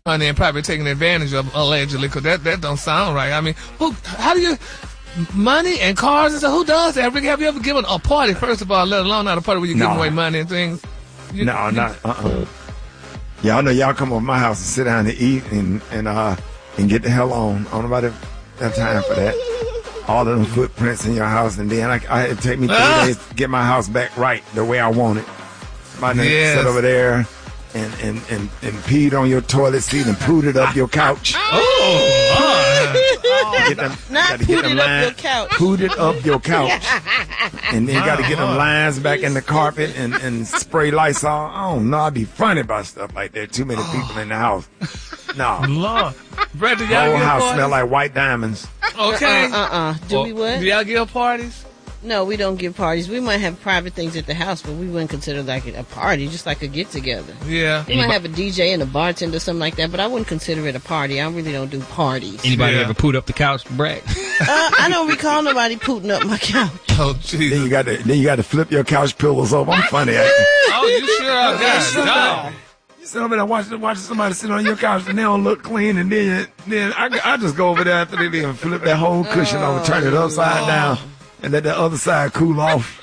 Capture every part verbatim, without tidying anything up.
honey, and probably taking advantage of allegedly, because that, that don't sound right. I mean, who? How do you... Money and cars and stuff? Who does that? Have you ever given a party, first of all, let alone not a party where you're no. giving away money and things? You, no, you, not... Uh-uh. Y'all know y'all come over my house and sit down and eat and, and, uh, and get the hell on. I don't nobody have time for that. All of them footprints in your house, and then I, I it take me three ah. days to get my house back right the way I want it. Somebody yes. sit over there and, and, and, and peed on your toilet seat and pooted up your couch. Oh, oh. Get them, not pooted up your couch. Pooted up your couch. And then you got to get them lines back in the carpet and, and spray Lysol. I don't know. I'd be funny about stuff like that. Too many people in the house. No. Lord. Brad, do the y'all whole give house parties? smell like white diamonds. Okay. Uh-uh. uh-uh. Do well, we what? Do y'all give parties? No, we don't give parties. We might have private things at the house, but we wouldn't consider like a party, just like a get-together. Yeah. We might have a D J and a bartender or something like that, but I wouldn't consider it a party. I really don't do parties. Anybody yeah. ever poot up the couch, Brad? uh, I don't recall nobody pooting up my couch. Oh, jeez. Then you got to then you got to flip your couch pillows over. I'm funny. Oh, you sure are. God, you sit over there watching, watching somebody sit on your couch and they don't look clean, and then then I, I just go over there after they leave and flip that whole cushion oh, over, turn it upside oh. down, and let the other side cool off.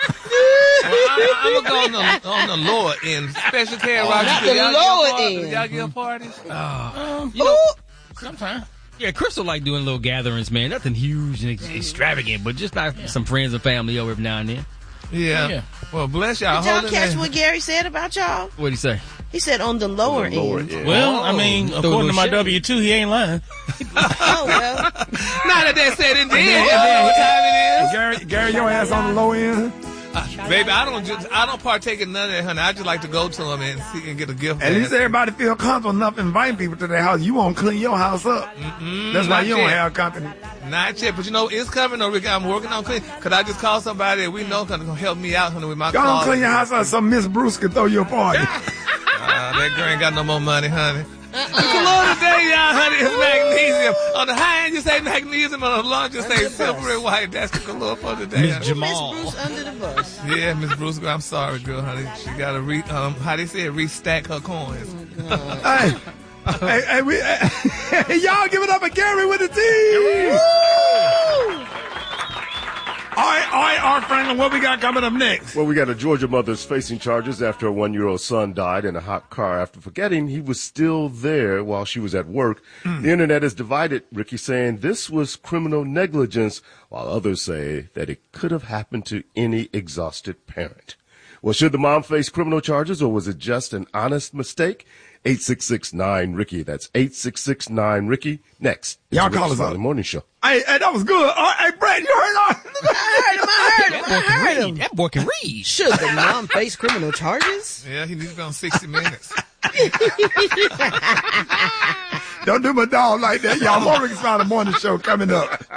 I, I'm gonna go on the, on the lower end. Special care, oh, Roger. Not the lower end. Do y'all give parties? Oh, um, you know, sometimes. Yeah, Crystal like doing little gatherings, man. Nothing huge and ex- extravagant, but just like yeah. some friends and family over every now and then. Yeah. yeah. Well, bless y'all. Did y'all catch what Gary said about y'all? What'd he say? He said on the lower, the lower end. end. Well, oh, I mean, according to my W two, he ain't lying. Oh, well. Not that they said it did. Oh, what time it is? Gary, Gary, your ass on the low end? Uh, baby, I don't just I don't partake in none of that, honey. I just like to go to them and see and get a gift. At least everybody feel comfortable enough inviting people to their house. You won't clean your house up. Mm-mm, That's why you yet. Don't have company. Not yet, but you know it's coming. Though, Rick. I'm working on clean. Cause I just called somebody that we know gonna help me out, honey, with my. Y'all don't clean your house up, so Miss Bruce can throw you a party. uh, that girl ain't got no more money, honey. Uh-uh. The cologne today, y'all, honey, is magnesium. On the high end, you say magnesium. On the low end, you say silver and white. That's the cologne for today. Miss Jamal. Miss Bruce under the bus. Yeah, Miss Bruce. I'm sorry, girl, honey. She got to re, um, how they say it, restack her coins. Oh, hey, hey, hey, we, hey, y'all give it up for Gary with the team. All right, all right, Art Franklin, what we got coming up next? Well, we got a Georgia mother's facing charges after a one-year-old son died in a hot car after forgetting he was still there while she was at work. Mm. The internet is divided, Ricky saying this was criminal negligence, while others say that it could have happened to any exhausted parent. Well, should the mom face criminal charges, or was it just an honest mistake? eight six six nine Ricky. That's eight six six nine Ricky. Next. Y'all call us out. Morning Show. Hey, hey, that was good. Uh, hey, Brad, you heard I heard him. I heard him. I heard him. That boy can read. Should the mom face criminal charges? Yeah, he needs to be on sixty minutes. Don't do my dog like that. Y'all more Ricky Smiley Morning Show coming up.